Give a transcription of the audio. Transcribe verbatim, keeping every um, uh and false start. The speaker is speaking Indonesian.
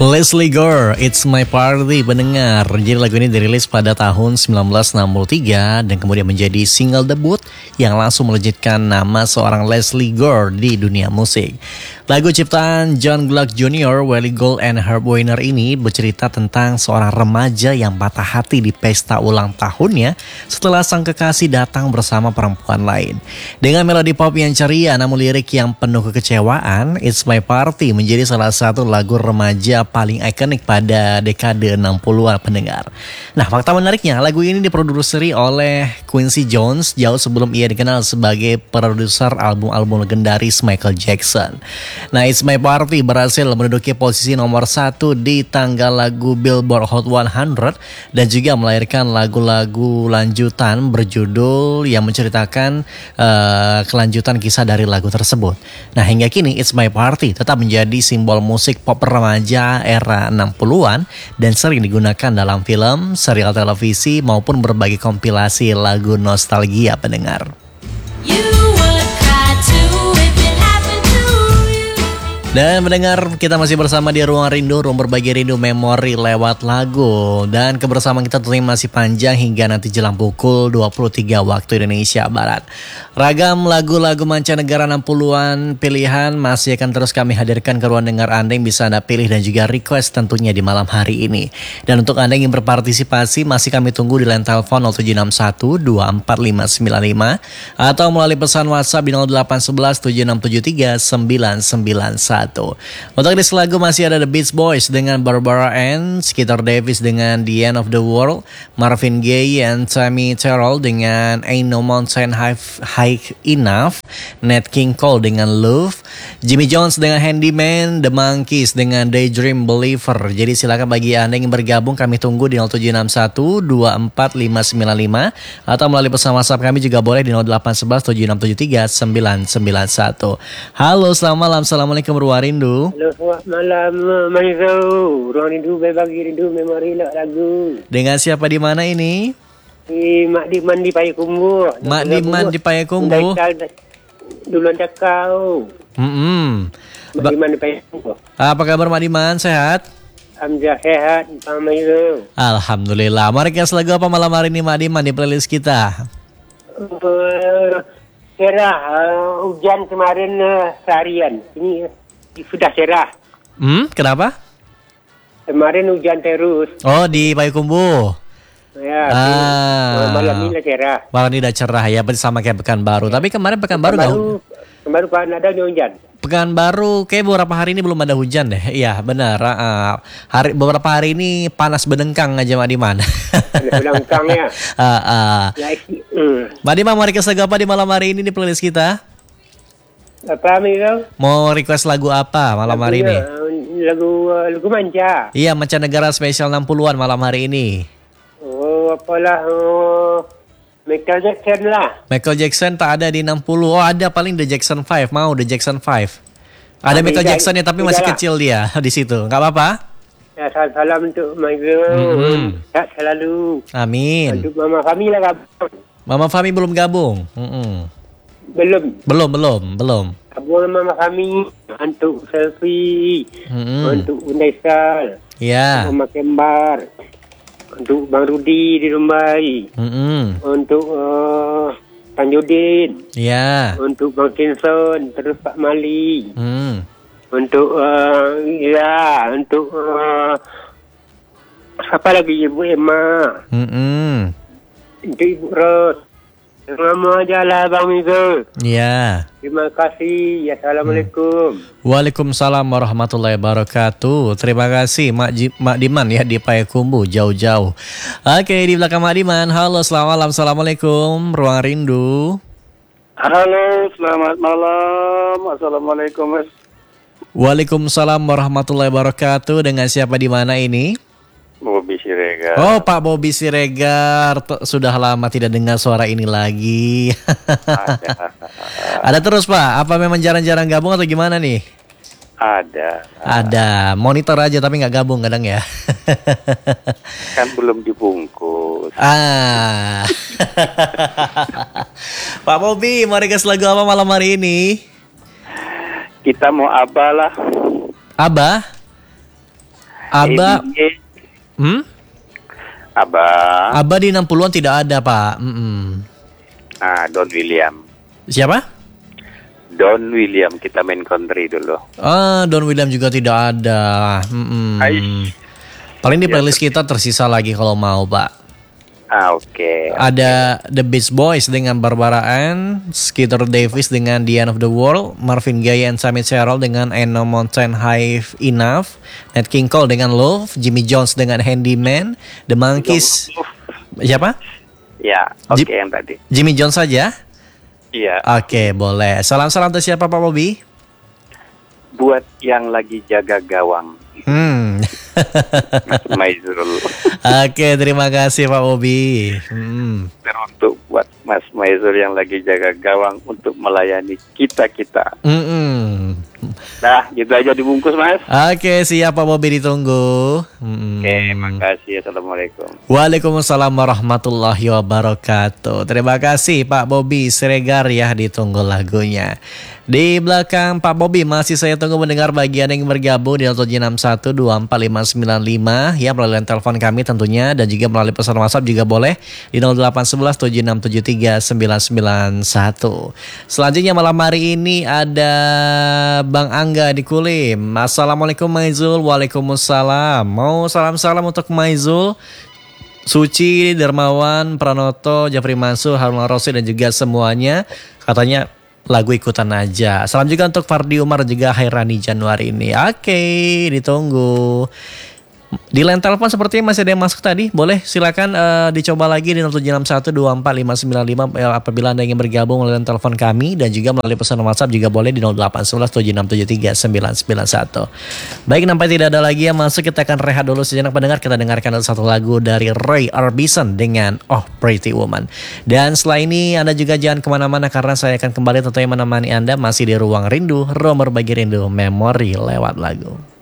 Leslie Gore, It's My Party, pendengar. Jadi lagu ini dirilis pada tahun sembilan belas enam puluh tiga dan kemudian menjadi single debut yang langsung melejitkan nama seorang Leslie Gore di dunia musik. Lagu ciptaan John Gluck Junior, Wally Gold and Herb Weiner ini bercerita tentang seorang remaja yang patah hati di pesta ulang tahunnya setelah sang kekasih datang bersama perempuan lain. Dengan melodi pop yang ceria namun lirik yang penuh kekecewaan, It's My Party menjadi salah satu lagu remaja paling ikonik pada dekade enam puluhan pendengar. Nah, fakta menariknya, lagu ini diproduseri oleh Quincy Jones jauh sebelum ia dikenal sebagai produser album-album legendaris Michael Jackson. Nah, It's My Party berhasil menduduki posisi nomor satu di tangga lagu Billboard Hot seratus dan juga melahirkan lagu-lagu lanjutan berjudul yang menceritakan uh, kelanjutan kisah dari lagu tersebut. Nah, hingga kini It's My Party tetap menjadi simbol musik pop remaja era enam puluhan dan sering digunakan dalam film, serial televisi maupun berbagai kompilasi lagu nostalgia pendengar. Dan mendengar, kita masih bersama di Ruang Rindu, ruang berbagi rindu memori lewat lagu. Dan kebersamaan kita tentunya masih panjang hingga nanti jelang pukul dua puluh tiga waktu Indonesia Barat. Ragam lagu-lagu mancanegara enam puluhan pilihan masih akan terus kami hadirkan ke ruang dengar Anda yang bisa Anda pilih dan juga request tentunya di malam hari ini. Dan untuk Anda yang ingin berpartisipasi masih kami tunggu di line telepon nol tujuh enam satu dua empat lima sembilan lima atau melalui pesan WhatsApp di nol delapan satu satu tujuh enam tujuh tiga sembilan sembilan satu. Untuk di lagu masih ada The Beach Boys dengan Barbara Ann, Skeeter Davis dengan The End of the World, Marvin Gaye and Tammy Terrell dengan Ain't No Mountain High, High Enough, Nat King Cole dengan Love, Jimmy Jones dengan Handyman, The Monkees dengan Daydream Believer. Jadi silakan bagi Anda yang bergabung, kami tunggu di nol tujuh enam satu dua empat lima sembilan lima atau melalui pesan WhatsApp kami juga boleh di nol delapan satu satu tujuh enam tujuh tiga sembilan sembilan satu. Halo, selamat malam. Assalamualaikum Ruang Rindu. Halo, selamat malam Manizau. Ruang Rindu berbagi rindu memori lagu. Dengan siapa di mana ini? Di Mak Diman di Payakumbuh. Mak Diman di Payakumbuh. Duluan cakau. Hmm. Mak Diman di Payakumbuh. Apa kabar Mak Diman? Sehat? Alhamdulillah sehat, Pak Manizau. Alhamdulillah. Mari kita lagu apa malam hari ini Mak Diman di playlist kita? Uh, cerah, uh, hujan kemarin uh, seharian. Ini sudah cerah. Hmm, kenapa? Kemarin hujan terus. Oh, di Payakumbuh. Ya, ah. malam ini cerah. Malam ini udah cerah ya, sama kayak Pekanbaru. Tapi kemarin Pekanbaru nggak? Kemarin kan ada hujan. Pekanbaru kayak beberapa hari ini belum ada hujan deh. Iya, benar. Uh, hari beberapa hari ini panas bedengkang aja Mak Diman. Panas bedengkang ya. uh, uh. Ya, uh. Mak Diman mau request lagu apa di malam hari ini di playlist kita? Apa Milo? Mau request lagu apa malam Lagunya, hari ini? Lagu lagu manja. Iya, mancanegara spesial enam puluhan malam hari ini. Oh, apalah oh, Michael Jackson lah. Michael Jackson tak ada di enam puluh. Oh, ada paling The Jackson five. Mau The Jackson five. Ada nah, Michael Jackson ya, tapi masih kecil dia di situ. Enggak apa-apa? Ya, salam untuk Michael. Mm-hmm. Sehat selalu. Amin. Untuk Mama Fami lah gabung. Mama Fami belum gabung. Mm-mm. Belum. Belum, belum, belum. Gabung Mama Fami untuk selfie. Mm-hmm. Untuk Undaisal. Ya. Mama Kembar. Untuk Bang Rudi di Rumbai. Mm-hmm. Untuk uh, Tanjudin. Ya. Untuk Bang Kinson. Terus Pak Mali. Mm. Untuk uh, ya, untuk uh, siapa lagi Ibu Emma. Mm-hmm. Untuk Ibu Ros. Nama aja lah Bang Mizo. Ya. Terima kasih. Assalamualaikum. Hmm. Waalaikumsalam warahmatullahi wabarakatuh. Terima kasih Mak, J- Mak Diman ya di Payakumbuh jauh-jauh. Oke, di belakang Mak Diman. Halo, selamat malam. Assalamualaikum. Ruang Rindu. Halo, selamat malam. Assalamualaikum Mas. Waalaikumsalam warahmatullahi wabarakatuh. Dengan siapa di mana ini? Bobby Siregar. Oh, Pak Bobby Siregar. Sudah lama tidak dengar suara ini lagi. Ada. Ada terus Pak? Apa memang jarang-jarang gabung atau gimana nih? Ada. Ada. Monitor aja tapi nggak gabung kadang ya. Kan belum dibungkus. Ah. Pak Bobby, mau request lagu apa malam hari ini? Kita mau Abah lah. Abah? Aba, hmm? Aba, Aba di enam puluhan tidak ada, Pak. Mm-mm. ah, Don William. Siapa? Don William, kita main country dulu. Ah, Don William juga tidak ada. Mm-mm. Aish. Paling di Ya, playlist kita tersisa lagi kalau mau, Pak. Ah, oke. Okay. Ada The Beach Boys dengan Barbara Ann, Skeeter Davis dengan The End of the World, Marvin Gaye and Sammy Sherrill dengan Ain't No Mountain High Enough, Nat King Cole dengan Love, Jimmy Jones dengan Handyman, The Monkees. Siapa? Ya, oke Jim- okay, yang tadi. Jimmy Jones saja? Iya. Oke, boleh. Salam-salam untuk siapa, Pak Bobby? Buat yang lagi jaga gawang. Hmm. Maizul. Oke, terima kasih Pak Bobby. Hmm. Dan untuk buat Mas Maizul yang lagi jaga gawang untuk melayani kita-kita. Mm-mm. Nah, gitu aja dibungkus, Mas. Oke, siap Pak Bobby, ditunggu. Mm-mm. Oke, makasih. Assalamualaikum. Waalaikumsalam warahmatullahi wabarakatuh. Terima kasih Pak Bobby Siregar ya, ditunggu lagunya. Di belakang Pak Bobby masih saya tunggu mendengar bagian yang bergabung di nol tujuh enam satu dua empat lima sembilan lima ya, melalui telepon kami tentunya, dan juga melalui pesan WhatsApp juga boleh di nol delapan satu satu tujuh enam tujuh tiga sembilan sembilan satu. Selanjutnya malam hari ini ada Bang Angga di Kulim. Assalamualaikum Maizul. Waalaikumsalam. Mau salam-salam untuk Maizul, Suci, Dermawan, Pranoto, Jafri Mansur, Harun Rosi dan juga semuanya. Katanya lagu ikutan aja. Salam juga untuk Fardi Umar dan juga Hairani Januari ini. Oke, ditunggu. Di line telepon sepertinya masih ada yang masuk tadi. Boleh silakan uh, dicoba lagi di nol tujuh enam satu dua empat lima sembilan lima uh, apabila Anda ingin bergabung melalui line telepon kami, dan juga melalui pesan WhatsApp juga boleh di nol delapan satu satu tujuh enam tujuh tiga sembilan sembilan satu. Baik, nampaknya tidak ada lagi yang masuk. Kita akan rehat dulu sejenak pendengar. Kita dengarkan satu lagu dari Roy Orbison dengan Oh Pretty Woman. Dan setelah ini Anda juga jangan kemana-mana, karena saya akan kembali tentunya menemani Anda masih di Ruang Rindu, ruang berbagi rindu, memori lewat lagu.